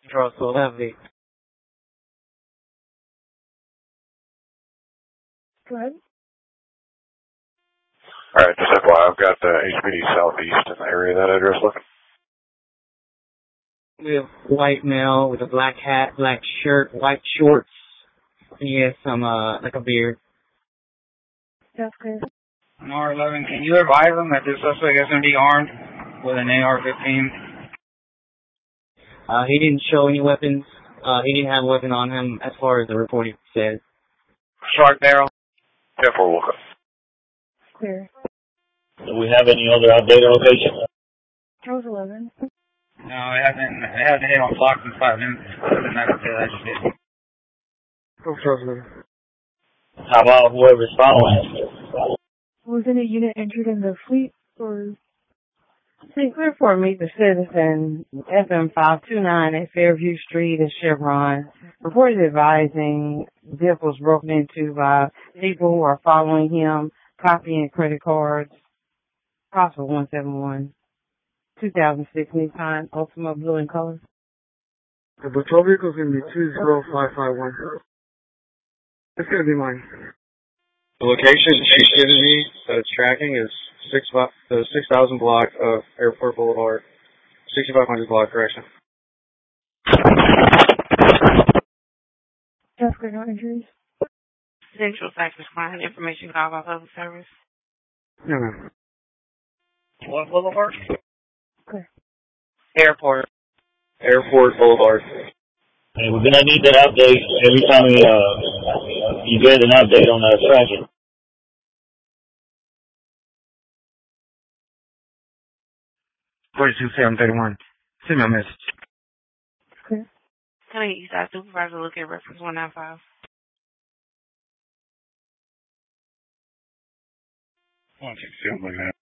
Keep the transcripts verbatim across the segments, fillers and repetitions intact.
Russell Levy. Go ahead. Alright, just F Y I, I've got uh, H P D Southeast in the area. That address looking? We have white male with a black hat, black shirt, white shorts. He has some, uh, like a beard. That's clear. R eleven, can you advise them that this suspect is going to be armed with an A R fifteen? Uh, he didn't show any weapons. Uh, he didn't have a weapon on him as far as the reporting said. Shark barrel? ten four, we'll go. Clear. Do we have any other updated location? Charles eleven. No, it hasn't, it hasn't hit on clock in five minutes. That's it, I just did. Go further. How about whoever's following? Was any unit entered in the fleet or? See, clear for me, the citizen, F M five two nine at Fairview Street in Chevron, reported advising vehicles broken into by people who are following him, copying credit cards, possible one seven one, two thousand six Nissan Ultima blue in color. The patrol vehicle is going to be two zero five five one. It's going to be mine. The location she's given me that it's tracking is six the six thousand block of Airport Boulevard, sixty-five hundred block, correction. That's clear, no injuries. Central Texas Client Information Call by Public Service. No, no. What boulevard? Clear. Airport. Airport Boulevard. Hey, we're gonna need that update every time we, uh, you get an update on the traffic. forty-two seven thirty-one. Send me a message. Clear. Can I get Eastside Supervisor look at reference one nine five? one six seven, like that.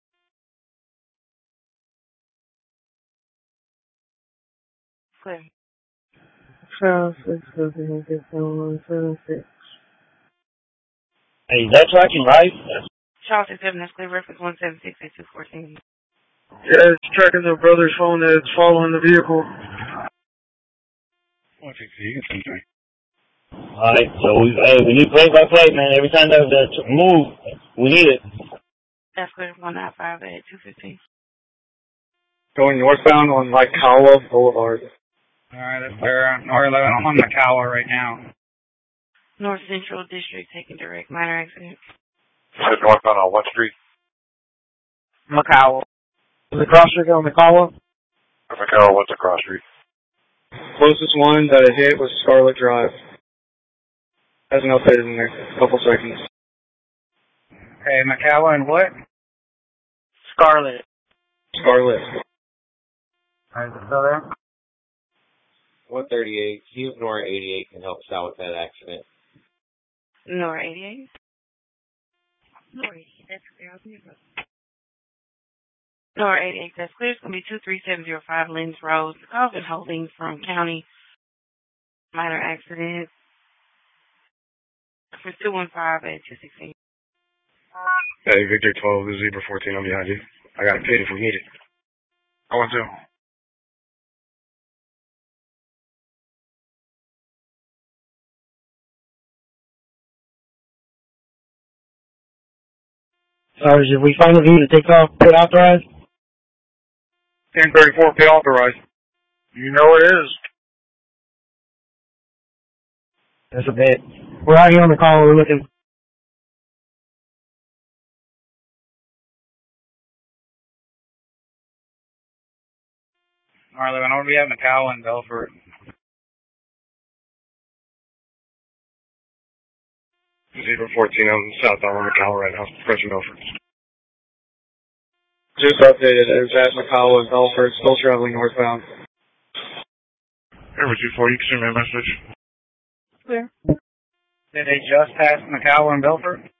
Clear. Charles six seven one seven six. Hey, is that tracking right? Charles six seven, that's clear, reference one seven six eight two fourteen. Yeah, it's tracking the brother's phone that's following the vehicle. one six seven, you can see me. Alright, so we, hey, we need play by play, man. Every time there's a move, we need it. That's clear, one nine five at two fifteen. Going northbound on like Kawa Boulevard. Alright, that's clear. R eleven, I'm on Macawa right now. North Central District taking direct minor accident. You said northbound on what street? Macawa. The cross street on Macawa? Macawa, what's the cross street? Closest one that it hit was Scarlet Drive. Hasn't updated in there. A couple seconds. Okay, Macawa and what? Scarlet. Scarlet. Alright, is it still there? one thirty-eight, Hughes Nora eighty-eight can help us out with that accident. Nora eighty-eight? Nora eighty-eight, that's clear. I'll be right. Nora eighty-eight, that's clear. It's going to be two three seven zero five Lynns Road. The call is holding from county minor accident for two one five at two sixteen. Hey, Victor twelve, Zebra fourteen, I'm behind you. I got a pit if we need it. I want to. Sorry, did we find a view to take off, pit authorized? ten thirty-four, pit authorized. You know it is. That's a bit. We're out here on the call, we're looking. R eleven, I'm going to be at Macawa and Belfort. Zebra fourteen, I'm southbound on Macawa right now, French and Belfort. Just updated. It was at Macawa and Belfort, still traveling northbound. Airport two four, you can send me a message. Clear. Did they just pass Macawa and Belfort?